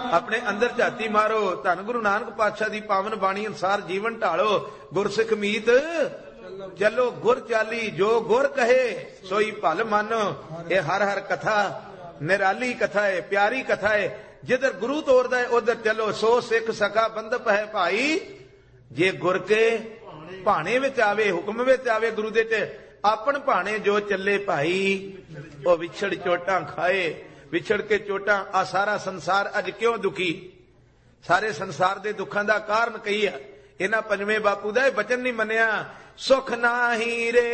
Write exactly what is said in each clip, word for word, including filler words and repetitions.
अपने अंदर झाती मारो। धन गुरु नानक पातशाह दी पावन बाणी अनुसार जीवन ढालो। गुरसिख मीत चलो गुर चाली, जो गुर कहे सोई भल मानो। ये हर हर कथा निराली कथा है, प्यारी कथा है। जिधर गुरु तोरदा है उधर चलो। सो सिख सका बंधप है भाई, जे गुर के भाणे विच आवे, हुक्म विच आवे गुरु दे ते आपन भाणे जो चले भाई। ओ विछड़ चोटां खाए, विछड़ के चोटां। आ सारा संसार अज क्यों दुखी? सारे संसार दे दुखां दा कारण कही है इन्हां पंजवें बापू दा वचन नहीं मन्निया। सुख नाही रे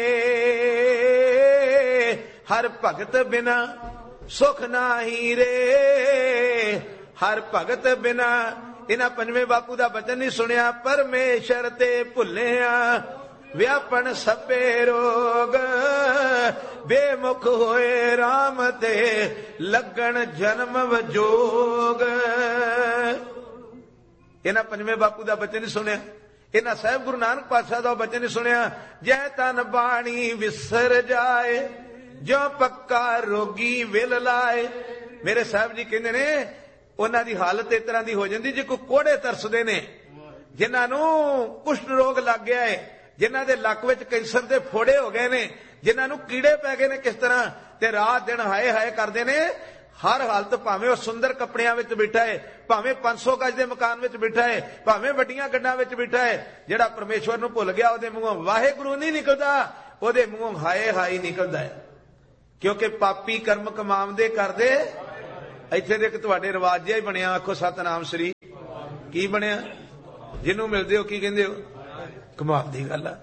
हर भगत बिना, सुख नाही रे हर भगत बिना। इन्हां पंजवें बापू दा वचन नहीं सुनिया। परमेश्वर ते भुल्लिया व्यापन सभे रोग, बेमुख होए राम ते लगन जन्म वजोग। इन्हां पंजवें बापू दा वचन नहीं सुनिया। इन्हां साहिब गुरु नानक पातशाह दा वचन नहीं सुनिया। जै तन बाणी विसर जाए, जो पक्का रोगी विल लाए। मेरे साहब जी कहंदे ने उन्हां दी हालत इस तरह दी हो जांदी जे कोई कोड़े तरसदे ने, जिन्हां नूं कुष्ठ रोग लग गया है, जिन्हां दे लक विच कैंसर दे फोड़े हो गए ने, जिन्हां नूं कीड़े पै गए ने किस तरह, ते रात दिन हाय हाय करदे ने। हर हालत भावें वह सुंदर कपड़ियां विच बैठा है, भावें पांच सौ गज के मकान विच बैठा है, भावें वड्डियां गड्डां विच बैठा है, जिहड़ा परमेश्वर नूं भुल गया उहदे मूंहों वाहिगुरू नहीं निकलदा, उहदे मूंहों हाय हाय निकलदा है। क्योंकि पापी कर्म कमावदे करदे। इत्थे दे इक तुहाडे रिवाज जिहा ही बणिया, आखो सतनाम श्री। की बणिया? जिन्नू मिलदे हो की कहिंदे हो? कमाल दी गल आ।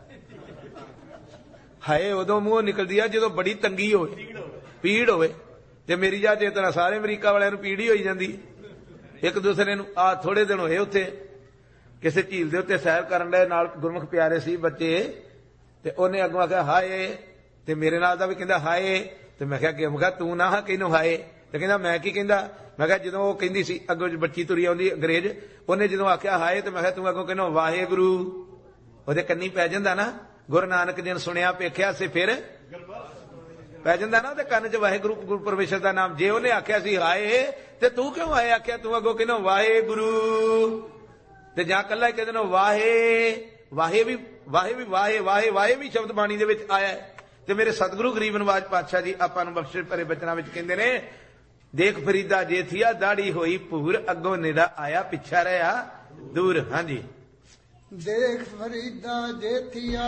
हाय उदों मूंहों निकलदी आ जदों बड़ी तंगी होवे, पीड़ होवे। ते मेरी जा जे तरह सारे अमरीका वालियां नूं पीड़ ही होई जांदी। एक दूसरे नूं आ थोड़े दिन होए उत्थे किसी झील दे उत्ते सैर करन दे नाल गुरमुख प्यारे सी बच्चे, ते ओहने अगों आखिया हाय, ते मेरे नाल दा भी कहंदा हाय। ते मैं कहा मैं कहा तू ना किहनूं हाय? ते कहंदा मैं की कहंदा? मैं कहा जदों ओह कहंदी सी अगों बच्ची तुरी आउंदी अंग्रेज, ओहने जदों आखिया हाय ते मैं कहा तू अगों कहनो वाहिगुरू। ओहदे कन्नी पै जांदा ना, गुरु नानक जी ने सुनिया पेखिया से फिर पै जांदा ना, ओहदे कंन च वाहिगुरू गुरु परमेश्वर दा नाम। जे ओहने आखिया सी हाय ते तू क्यों हाय आखिया? तू अगों कहनो वाहिगुरू। ते जां कल्ला कह देनो वाहे, वाहे भी वाहे भी वाहे वाहे वाहे भी शब्द बाणी दे विच आया है। ते मेरे सतगुरु गरीब नवाज पातशाह जी आपां नूं बख्शिश भरे बचनां विच कहंदे ने, देख फरीदा जे थिया दाढ़ी होई भूर, अगों नेड़ा आया पिछा रहा दूर। हाँ जी। देख फरीदा जे थिया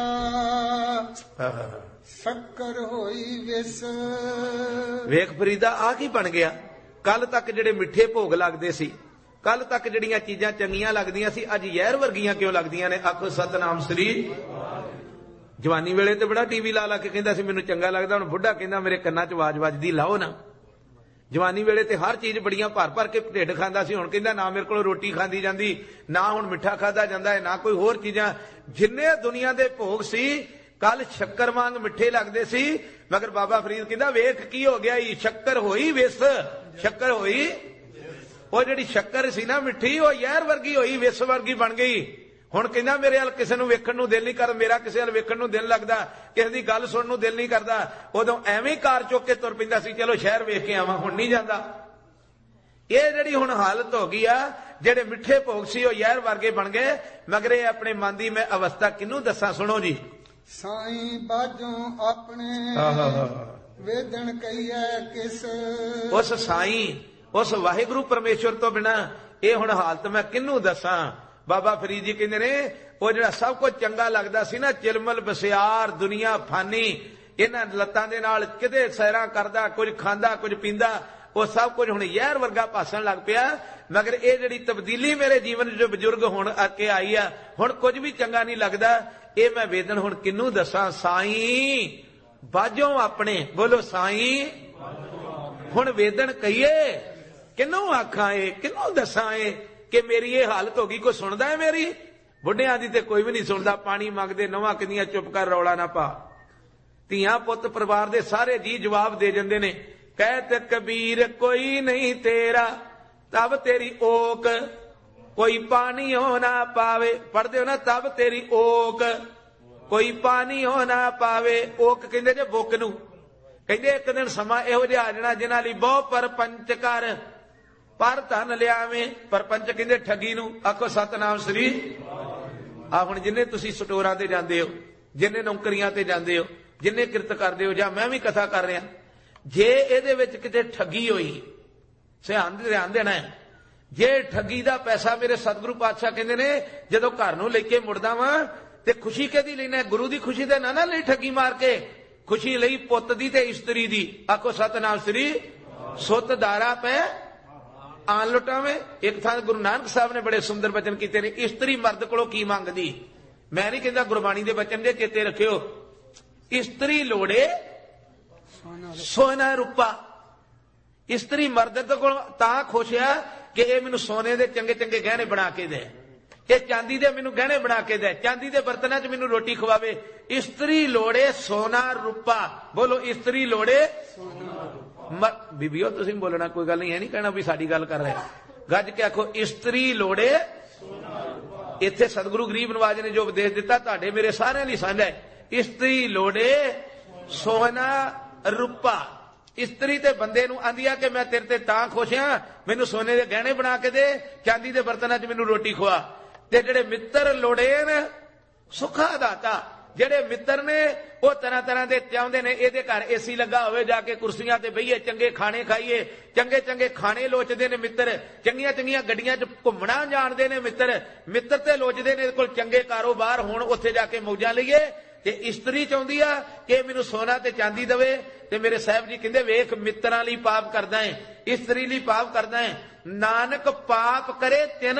शक्कर होई विस। वेख फरीदा आ की बन गया? कल तक जेड़े मिठे भोग लगदे सी, कल तक जड़ियां चीजां चंगियां लगदियां सी, अज जहर वर्गियां क्यों लगदियां ने? आखो सतनाम श्री। जवानी वेले ते बड़ा टीवी ला ला के कहंदा सी मैनूं चंगा लगदा, हुण बुढ़ा कहंदा मेरे कन्नां च आवाज वजदी लाओ ना। जवानी वेले ते हर चीज बड़ियां भर भर के ढिड खांदा सी, हुण कहंदा ना मेरे कोलों रोटी खांदी जांदी, ना हुण मिठा खादा जांदा है, ना कोई होर चीजां। जिन्ने दुनिया दे भोग सी कल शक्कर वांग मिठे लगदे सी, मगर बाबा फरीद कहंदा वेख की हो गया ई, शक्कर होई विस। शक्कर होई, ਉਹ ਜਿਹੜੀ शक्कर सी ना मिठी, ਉਹ ਜ਼ਹਿਰ वर्गी होई, विस वर्गी बन गई। ਹੁਣ ਕਹਿੰਦਾ ਮੇਰੇ ਵੱਲ ਕਿਸੇ ਨੂੰ ਵੇਖਣ ਨੂੰ ਦਿਲ ਨਹੀਂ ਕਰਦਾ, ਮੇਰਾ ਕਿਸੇ ਵੱਲ ਵੇਖਣ ਨੂੰ ਦਿਲ ਲੱਗਦਾ, ਕਿਸੇ ਦੀ ਗੱਲ ਸੁਣਨ ਨੂੰ ਦਿਲ ਨਹੀਂ ਕਰਦਾ। ਉਦੋਂ ਐਵੇਂ ਹੀ ਕਾਰ ਚੁੱਕ ਕੇ ਤੁਰ ਪੈਂਦਾ ਸੀ, ਚਲੋ ਸ਼ਹਿਰ ਵੇਖ ਕੇ ਆਵਾਂ, ਹੁਣ ਨਹੀਂ ਜਾਂਦਾ। ਇਹ ਜਿਹੜੀ ਹੁਣ ਹਾਲਤ ਹੋ ਗਈ ਆ, ਜਿਹੜੇ ਮਿੱਠੇ ਭੋਗ ਸੀ ਉਹ ਜ਼ਹਿਰ ਵਰਗੇ ਬਣ ਗਏ। ਮਗਰ ਇਹ ਆਪਣੇ ਮਨ ਦੀ ਮੈਂ ਅਵਸਥਾ ਕਿਹਨੂੰ ਦੱਸਾਂ? ਸੁਣੋ ਜੀ। ਸਾਈਂ ਬਾਝੋਂ ਆਪਣੇ ਵੇਦਣ ਕਹੀਐ ਕਿਸ। ਉਸ ਸਾਈਂ, ਉਸ ਵਾਹਿਗੁਰੂ ਪਰਮੇਸ਼ਵਰ ਤੋਂ ਬਿਨਾ ਇਹ ਹੁਣ ਹਾਲਤ ਮੈਂ ਕਿਹਨੂੰ ਦੱਸਾਂ? ਬਾਬਾ ਫਰੀਦ ਜੀ ਕਹਿੰਦੇ ਨੇ ਉਹ ਜਿਹੜਾ ਸਭ ਕੁਝ ਚੰਗਾ ਲੱਗਦਾ ਸੀ ਨਾ, ਚਿਲਮਲ ਬਸਿਆਰ ਦੁਨੀਆ ਫਾਨੀ, ਇਹਨਾਂ ਲੱਤਾਂ ਦੇ ਨਾਲ ਕਿਤੇ ਸੈਰਾਂ ਕਰਦਾ, ਕੁਝ ਖਾਂਦਾ ਕੁਝ ਪੀਂਦਾ, ਉਹ ਸਭ ਕੁਝ ਹੁਣ ਜ਼ਹਿਰ ਵਰਗਾ ਭਾਸਣ ਲੱਗ ਪਿਆ। ਮਗਰ ਇਹ ਜਿਹੜੀ ਤਬਦੀਲੀ ਮੇਰੇ ਜੀਵਨ ਜੋ ਬਜ਼ੁਰਗ ਹੁਣ ਆ ਕੇ ਆਈ ਆ, ਹੁਣ ਕੁਝ ਵੀ ਚੰਗਾ ਨਹੀਂ ਲੱਗਦਾ। ਇਹ ਮੈਂ ਵੇਦਨ ਹੁਣ ਕਿਹਨੂੰ ਦੱਸਾਂ? ਸਾਈਂ ਬਾਝੋਂ ਆਪਣੇ, ਬੋਲੋ ਸਾਈਂ। ਹੁਣ ਵੇਦਨ ਕਹੀਏ ਕਿਹਨੂੰ ਆਖਾਂ? ਇਹ ਕਿਹਨੂੰ ਦੱਸਾਂ ਇਹ ਕਿ ਮੇਰੀ ਇਹ ਹਾਲਤ ਹੋ ਗਈ? ਕੋਈ ਸੁਣਦਾ ਹੈ ਮੇਰੀ? ਬੁੱਢਿਆਂ ਦੀ ਤੇ ਕੋਈ ਵੀ ਨਹੀਂ ਸੁਣਦਾ। ਪਾਣੀ ਮੰਗਦੇ ਨਵਾਂ ਕਹਿੰਦੀਆਂ ਚੁੱਪ ਕਰ, ਰੌਲਾ ਨਾ ਪਾ। ਧੀਆਂ ਪੁੱਤ ਪਰਿਵਾਰ ਦੇ ਸਾਰੇ ਜੀ ਜਵਾਬ ਦੇ ਜਾਂਦੇ ਨੇ, ਕਹਿਤ ਕਬੀਰ ਕੋਈ ਨਹੀਂ ਤੇਰਾ ਤਬ ਤੇਰੀ ਓਕ, ਕੋਈ ਪਾਣੀ ਹੋ ਨਾ ਪਾਵੇ। ਪੜਦੇ ਹੋ ਨਾ, ਤਬ ਤੇਰੀ ਓਕ ਕੋਈ ਪਾਣੀ ਹੋ ਨਾ ਪਾਵੇ। ਓਕ ਕਹਿੰਦੇ ਜੇ ਬੁੱਕ ਨੂੰ, ਕਹਿੰਦੇ ਇੱਕ ਦਿਨ ਸਮਾਂ ਇਹੋ ਜਿਹਾ ਆ ਜਾਣਾ ਜਿਨ੍ਹਾਂ ਲਈ ਬਹੁ ਪਰਪੰਚ ਕਰ, ਪਰ ਧਨ ਲਿਆਵੇਂ। ਪਰਪੰਚ ਕਹਿੰਦੇ ਠੱਗੀ ਨੂੰ। ਆਖੋ ਸਤਨਾਮ ਸ੍ਰੀ। ਆ ਹੁਣ ਜਿੰਨੇ ਤੁਸੀਂ ਸਟੋਰਾਂ ਤੇ ਜਾਂਦੇ ਹੋ, ਜਿੰਨੇ ਨੌਕਰੀਆਂ ਤੇ ਜਾਂਦੇ ਹੋ, ਜਿੰਨੇ ਕਿਰਤ ਕਰਦੇ ਹੋ, ਜਾਂ ਮੈਂ ਵੀ ਕਥਾ ਕਰ ਰਿਹਾ, ਜੇ ਇਹਦੇ ਵਿੱਚ ਕਿਤੇ ਠੱਗੀ ਹੋਈ, ਧਿਆਨ ਧਿਆਨ ਦੇਣਾ ਹੈ। ਜੇ ਠੱਗੀ ਦਾ ਪੈਸਾ, ਮੇਰੇ ਸਤਿਗੁਰੂ ਪਾਤਸ਼ਾਹ ਕਹਿੰਦੇ ਨੇ, ਜਦੋਂ ਘਰ ਨੂੰ ਲੈ ਕੇ ਮੁੜਦਾ ਵਾਂ ਤੇ ਖੁਸ਼ੀ ਕਿਹਦੀ ਲੈਣਾ? ਗੁਰੂ ਦੀ ਖੁਸ਼ੀ ਤੇ ਨਾ ਨਾ ਲਈ ਠੱਗੀ ਮਾਰ ਕੇ। ਖੁਸ਼ੀ ਲਈ ਪੁੱਤ ਦੀ ਤੇ ਇਸਤਰੀ ਦੀ। ਆਖੋ ਸਤਨਾਮ ਸ੍ਰੀ। ਸੁੱਤ ਦਾਰਾ ਪੈ ਆਨ ਲੁਟਾਵੇਂ। ਇੱਕ ਥਾਂ ਗੁਰੂ ਨਾਨਕ ਸਾਹਿਬ ਨੇ ਬੜੇ ਸੁੰਦਰ ਬਚਨ ਕੀਤੇ ਨੇ, ਇਸਤਰੀ ਮਰਦ ਕੋਲੋਂ ਕੀ ਮੰਗਦੀ। ਮੈਂ ਨਹੀਂ ਕਹਿੰਦਾ, ਗੁਰਬਾਣੀ ਦੇ ਬਚਨ ਦੇ ਚੇਤੇ ਰੱਖਿਓ। ਇਸਤਰੀ ਲੋੜੇ ਸੋਨਾ ਰੂਪਾ। ਇਸਤਰੀ ਮਰਦ ਕੋਲ ਤਾਂ ਖੁਸ਼ ਆ ਕਿ ਇਹ ਮੈਨੂੰ ਸੋਨੇ ਦੇ ਚੰਗੇ ਚੰਗੇ ਗਹਿਣੇ ਬਣਾ ਕੇ ਦੇ, ਇਹ ਚਾਂਦੀ ਦੇ ਮੈਨੂੰ ਗਹਿਣੇ ਬਣਾ ਕੇ ਦੇ, ਚਾਂਦੀ ਦੇ ਬਰਤਨਾਂ 'ਚ ਮੈਨੂੰ ਰੋਟੀ ਖਵਾਵੇ। ਇਸਤਰੀ ਲੋੜੇ ਸੋਨਾ ਰੂਪਾ। ਬੋਲੋ, ਇਸਤਰੀ ਲੋੜੇ ਸੋਨਾ ਰੂਪਾ। ਬੀਬੀਓ ਤੁਸੀਂ ਬੋਲਣਾ, ਕੋਈ ਗੱਲ ਨਹੀਂ, ਇਹ ਨਹੀਂ ਕਹਿਣਾ ਵੀ ਸਾਡੀ ਗੱਲ ਕਰ ਰਹੇ। ਗੱਜ ਕੇ ਆਖੋ, ਇਸਤਰੀ ਲੋੜੇ ਸੋਨਾ ਰੂਪਾ। ਇੱਥੇ ਸਤਿਗੁਰੂ ਗਰੀਬ ਨਵਾਜ ਨੇ ਜੋ ਉਪਦੇਸ਼ ਦਿੱਤਾ, ਤੁਹਾਡੇ ਮੇਰੇ ਸਾਰਿਆਂ ਲਈ ਸਾਂਝਾ ਹੈ। ਇਸਤਰੀ ਲੋੜੇ ਸੋਨਾ ਰੂਪਾ। ਇਸਤਰੀ ਤੇ ਬੰਦੇ ਨੂੰ ਆਂਦੀ ਆ ਕਿ ਮੈਂ ਤੇਰੇ ਤੇ ਤਾਂ ਖੁਸ਼ ਹਾਂ, ਮੈਨੂੰ ਸੋਨੇ ਦੇ ਗਹਿਣੇ ਬਣਾ ਕੇ ਦੇ, ਚਾਂਦੀ ਦੇ ਬਰਤਨਾਂ 'ਚ ਮੈਨੂੰ ਰੋਟੀ ਖਵਾ। ਤੇ ਜਿਹੜੇ ਮਿੱਤਰ ਲੋੜੇ ਨੇ ਸੁਖਾ ਦਾਤਾ। ਜਿਹੜੇ ਮਿੱਤਰ ਨੇ ਉਹ ਤਰ੍ਹਾਂ ਤਰ੍ਹਾਂ ਦੇ ਚਾਹੁੰਦੇ ਨੇ, ਇਹਦੇ ਘਰ ਏਸੀ ਲੱਗਾ ਹੋਵੇ, ਜਾ ਕੇ ਕੁਰਸੀਆਂ ਤੇ ਬਈਏ, ਚੰਗੇ ਖਾਣੇ ਖਾਈਏ, ਚੰਗੇ ਚੰਗੇ ਖਾਣੇ ਲੋਚਦੇ ਨੇ ਮਿੱਤਰ। ਚੰਗੀਆਂ ਚੰਗੀਆਂ ਗੱਡੀਆਂ 'ਚ ਘੁੰਮਣਾ ਜਾਣਦੇ ਨੇ ਮਿੱਤਰ। ਮਿੱਤਰ ਤੇ ਲੋਚਦੇ ਨੇ ਕੋਲ ਚੰਗੇ ਕਾਰੋਬਾਰ ਹੋਣ, ਉੱਥੇ ਜਾ ਕੇ ਮੌਜਾਂ ਲਈਏ। ਤੇ ਇਸਤਰੀ ਚਾਹੁੰਦੀ ਆ ਕਿ ਮੈਨੂੰ ਸੋਨਾ ਤੇ ਚਾਂਦੀ ਦੇਵੇ। ਤੇ ਮੇਰੇ ਸਾਹਿਬ ਜੀ ਕਹਿੰਦੇ, ਵੇਖ ਮਿੱਤਰਾਂ ਲਈ ਪਾਪ ਕਰਦਾ ਹੈ, ਇਸਤਰੀ ਲਈ ਪਾਪ ਕਰਦਾ ਹੈ। ਨਾਨਕ ਪਾਪ ਕਰੇ ਤਿੰਨ